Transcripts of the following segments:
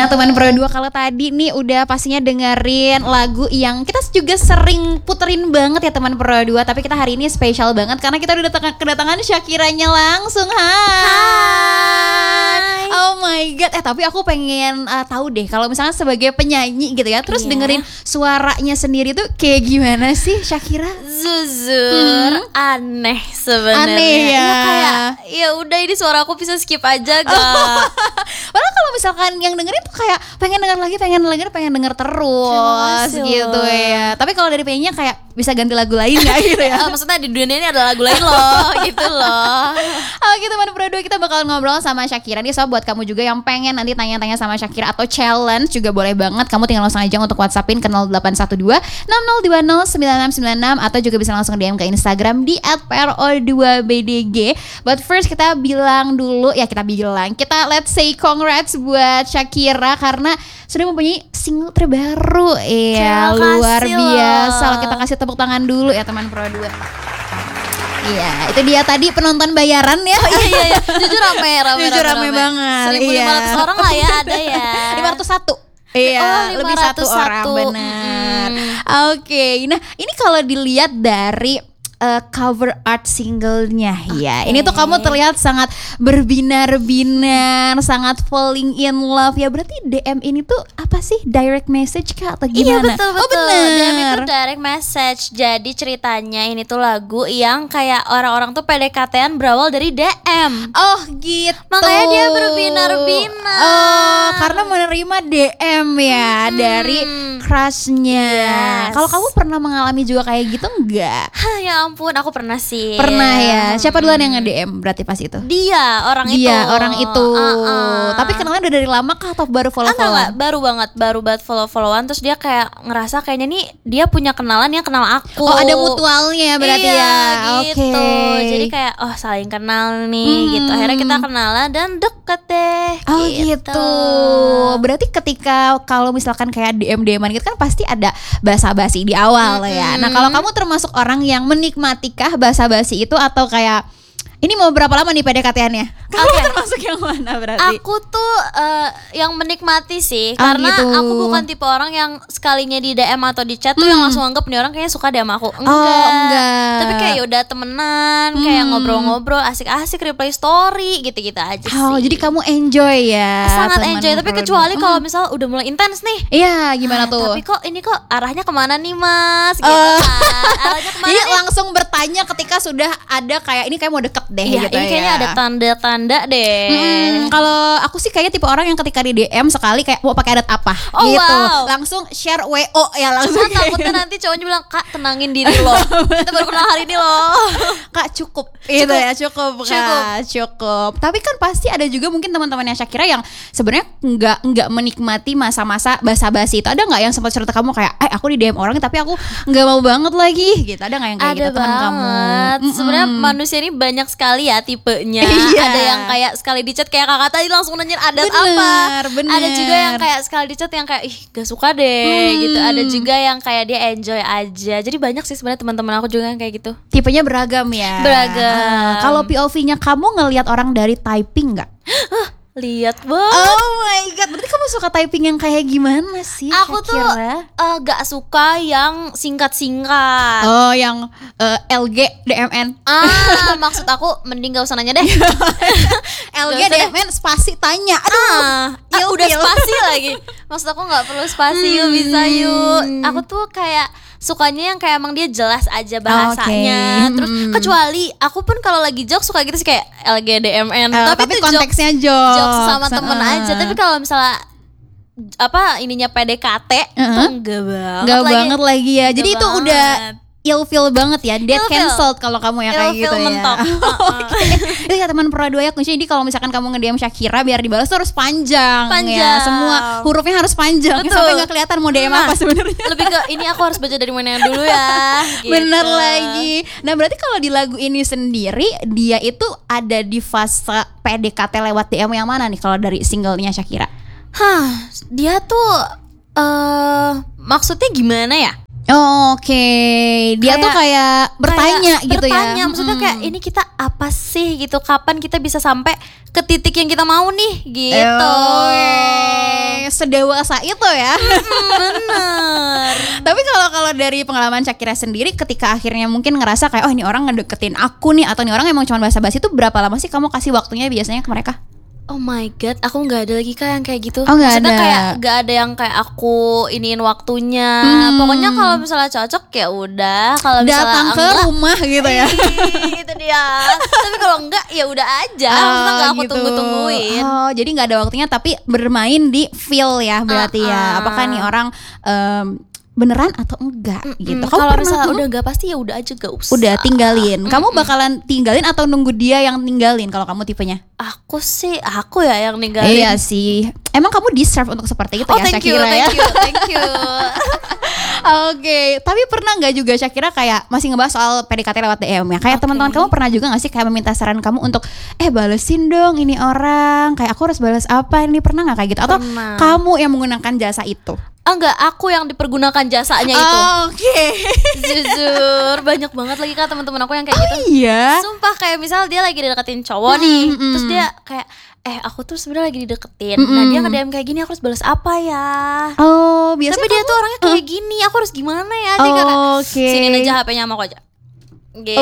Nah teman Pro 2, kalau tadi nih udah pastinya dengerin lagu yang kita juga sering puterin banget ya teman Pro 2. Tapi kita hari ini spesial banget karena kita udah kedatangan Shakiranya langsung. Hai. Oh my god. Tapi aku pengen tahu deh, kalau misalnya sebagai penyanyi gitu ya, terus dengerin suaranya sendiri tuh kayak gimana sih Shakira? Jujur aneh sebenarnya. Aneh ya. Kayak ya udah ini suara aku bisa skip aja gak? Padahal kalau misalkan yang dengerin tuh kayak pengen denger terus gitu ya. Tapi kalau dari penyanyinya kayak bisa ganti lagu lain gak gitu ya? Maksudnya di dunia ini ada lagu lain loh gitu loh. Oke teman Pro 2, kita bakal ngobrol sama Shakira nih. So buat kamu juga yang pengen nanti tanya-tanya sama Shakira atau challenge juga boleh banget. Kamu tinggal langsung aja untuk WhatsAppin ke 0812 6020 9696 atau juga bisa langsung DM ke Instagram di @pro2bdg. But first kita let's say congrats buat Shakira karena sudah mempunyai single terbaru. Iya, luar biasa. Loh. Kita kasih tepuk tangan dulu ya teman Pro 2. Iya, itu dia tadi penonton bayaran ya. Oh iya. Jujur rame banget. 1.500 orang lah ya, ada ya. 501. Iya, lebih 1 orang benar. Oke. Nah, ini kalau dilihat dari cover art singlenya ya. Ini tuh kamu terlihat sangat berbinar-binar, sangat falling in love ya. Berarti DM ini tuh apa sih? Direct message kah atau gimana? Iya betul. Oh benar. DM itu direct message. Jadi ceritanya ini tuh lagu yang kayak orang-orang tuh PDKT-an berawal dari DM. Oh gitu. Makanya dia berbinar-binar. Oh, karena menerima DM ya dari crushnya. Yes. Kalau kamu pernah mengalami juga kayak gitu enggak? Ya ampun, aku pernah sih. Pernah ya. Siapa duluan yang nge-DM berarti pas itu? Dia, orang itu. Tapi kenalan udah dari lama kah atau baru follow-followan? Enggak, baru banget follow-followan. Terus dia kayak ngerasa kayaknya nih dia punya kenalan yang kenal aku. Oh, ada mutualnya berarti iya, ya. Gitu. Okay. Jadi kayak saling kenal nih gitu. Akhirnya kita kenalan dan deket deh. Oh gitu. Berarti ketika kalau misalkan kayak DM-DM-an gitu kan pasti ada basa-basi di awal ya. Nah, kalau kamu termasuk orang yang menikmatikah basa-basi itu atau kayak ini mau berapa lama nih PDKT-annya? Kamu termasuk yang mana berarti? Aku tuh yang menikmati sih, gitu. karena aku bukan tipe orang yang sekalinya di DM atau di chat tuh yang langsung anggap nih orang kayaknya suka deh sama aku. Enggak. Tapi kayak udah temenan, kayak ngobrol-ngobrol, asik-asik reply story gitu-gitu aja sih. Oh, jadi kamu enjoy ya? Sangat enjoy, tapi kecuali kalau misal udah mulai intens nih. Iya, gimana tuh? Tapi kok arahnya kemana nih mas? Gitu kan. Arahnya kemana jadi nih? langsung bertanya ketika sudah ada kayak ini kayak mau deket deh Iya, gitu ini kayaknya ada tanda-tanda deh. Kalau aku sih kayaknya tipe orang yang ketika di DM sekali kayak mau pakai adat apa gitu. Wow. Langsung share WO ya langsung. Cuma takutnya nanti cowoknya bilang, "Kak, tenangin diri lo. Kita baru kenal hari ini loh." Kak cukup. Itu ya cukup. Tapi kan pasti ada juga mungkin teman-temannya Shakira yang sebenarnya enggak menikmati masa-masa basa-basi itu. Ada enggak yang sempat cerita kamu kayak, aku di DM orang tapi aku enggak mau banget lagi gitu. Ada enggak yang kayak gitu teman kamu? Sebenarnya manusia ini banyak sekali ya tipenya. Iya. Ada yang kayak sekali di chat kayak kakak tadi langsung nanya adat Bener. Ada juga yang kayak sekali di chat yang kayak gak suka deh gitu. Ada juga yang kayak dia enjoy aja. Jadi banyak sih sebenarnya teman-teman aku juga yang kayak gitu. Tipenya beragam ya. Beragam. Kalau POV-nya kamu ngelihat orang dari typing nggak? Lihat banget. Oh my god, berarti kamu suka typing yang kayak gimana sih? Aku Shakira? tuh gak suka yang singkat-singkat. Oh, yang LG DMN. Maksud aku mending gak usah nanya deh. LG DMN spasi tanya. Aduh, udah spasi lagi. Maksud aku gak perlu spasi, yuk bisa yuk. Aku tuh kayak sukanya yang kayak emang dia jelas aja bahasanya. Terus kecuali aku pun kalau lagi jokes suka gitu sih kayak LGDMN. Tapi konteksnya jokes sama temen aja. Tapi kalau misalnya ininya PDKT tuh enggak banget lagi ya. Jadi itu udah ilfeel banget ya, dead cancelled kalau kamu ya kayak gitu mentok. Itu ya teman Pro 2 ya kunci. Jadi kalau misalkan kamu nge-DM Shakira biar dibalas tuh harus panjang. Ya. Semua hurufnya harus panjang. Sampai nggak kelihatan mau DM apa sebenarnya. Lebih ke ini aku harus baca dari mana dulu ya. Gitu. Bener lagi. Nah berarti kalau di lagu ini sendiri dia itu ada di fase PDKT lewat DM yang mana nih kalau dari singlenya Shakira? Dia tuh maksudnya gimana ya? Oke, dia tuh kayak bertanya gitu ya. Bertanya, maksudnya kayak ini kita apa sih gitu? Kapan kita bisa sampai ke titik yang kita mau nih gitu? sedewasa itu ya. Bener. Tapi kalau dari pengalaman Shakira sendiri, ketika akhirnya mungkin ngerasa kayak oh ini orang ngedeketin aku nih, atau ini orang emang cuma basa-basi, itu berapa lama sih kamu kasih waktunya biasanya ke mereka? Oh my god, aku nggak ada lagi Kak yang kayak gitu. Oh, maksudnya ada. kayak nggak ada yang kayak aku iniin waktunya. Pokoknya kalau misalnya cocok ya udah. Kalau misalnya Datang ke enggak, rumah gitu ya. itu dia. Tapi kalau enggak ya udah aja. Maksudnya nggak aku gitu. tunggu-tungguin. Oh, jadi nggak ada waktunya tapi bermain di feel ya berarti ya. Apakah nih orang beneran atau enggak gitu. Kamu Kalau pernah misalnya udah nggak pasti ya udah aja, gak usah. udah tinggalin. Kamu bakalan tinggalin atau nunggu dia yang tinggalin kalau kamu tipenya? Aku ya yang ninggalin. Iya sih. Emang kamu deserve untuk seperti itu ya, thank you, Shakira ya? thank you. Oke, tapi pernah nggak juga Shakira kayak masih ngebahas soal PDKT lewat DM ya? Kayak teman-teman kamu pernah juga nggak sih kayak meminta saran kamu untuk balesin dong ini orang, kayak aku harus balas apa ini, pernah nggak kayak gitu? Atau Pernah. kamu yang menggunakan jasa itu? Enggak, aku yang dipergunakan jasanya itu. Oke. Jujur, banyak banget lagi Kak teman-teman aku yang kayak gitu. Iya. Sumpah, kayak misal dia lagi deketin cowok nih, terus dia kayak aku tuh sebenarnya lagi dideketin. Nah, dia nge-DM kayak gini, aku harus balas apa ya? Oh, biasanya Tapi dia tuh orangnya kayak gini, aku harus gimana ya? Dia kayak Oke. sini aja HP-nya sama aku aja. Gitu.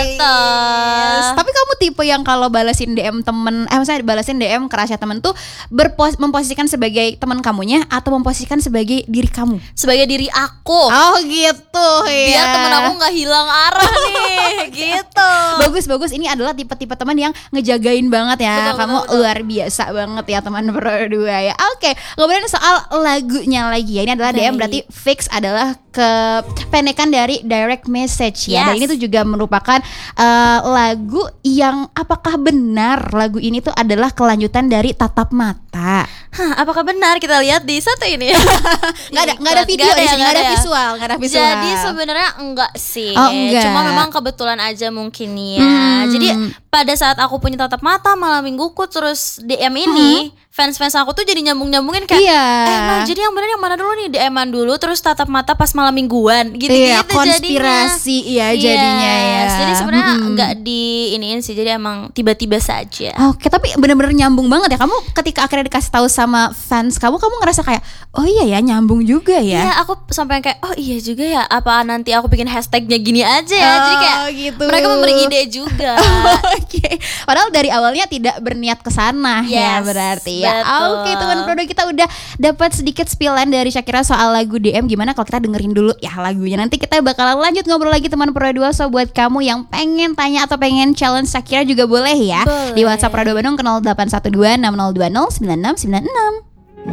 Tapi kamu tipe yang kalau balasin DM temen, misalnya balasin DM ke rahasia temen tuh memposisikan sebagai teman kamunya atau memposisikan sebagai diri kamu? Sebagai diri aku. Oh gitu ya. Biar temen aku nggak hilang arah nih, gitu. Bagus, ini adalah tipe-tipe teman yang ngejagain banget ya. Betul, Kamu betul. luar biasa banget ya teman berdua ya. Oke, ngobrolin soal lagunya lagi ya. Ini adalah DM berarti fix adalah kependekan dari direct message ya. Dan Yes. ini tuh juga merupakan lagu yang apakah benar lagu ini tuh adalah kelanjutan dari Tatap Mata? Hah, apakah benar? Kita lihat di satu ini. Nggak ada video di sini, nggak ada visual, nggak ada visual. Jadi sebenarnya enggak sih. Oh, enggak. Cuma memang kebetulan aja mungkin ya. Jadi pada saat aku punya Tatap Mata malam mingguku terus DM ini, fans-fans aku tuh jadi nyambung-nyambungin kayak Iya. Nah, jadi yang benar yang mana dulu nih? DM-an dulu terus Tatap Mata pas malam mingguan gitu-gitu Iya, konspirasi ya jadinya ya. Jadi sebenarnya enggak di iniin sih. Jadi emang tiba-tiba saja. Oke, tapi bener-bener nyambung banget ya. Kamu ketika akhirnya dikasih tahu sama fans kamu ngerasa kayak oh iya ya nyambung juga ya. Iya, aku sampai kayak oh iya juga ya. Apa nanti aku bikin hashtagnya gini aja ya. Jadi kayak gitu. mereka memberi ide juga. Oke, padahal dari awalnya tidak berniat ke sana ya Yes, berarti ya. betul. Oke, teman produk kita udah dapat sedikit spillan dari Shakira soal lagu DM. Gimana kalau kita dengerin dulu ya lagunya. Nanti kita bakalan lanjut ngobrol lagi teman Pro 2. So buat kamu yang pengen tanya atau pengen challenge Shakira juga boleh ya. Boleh. Di WhatsApp Pro 2 Bandung ke 0812 6020 9696.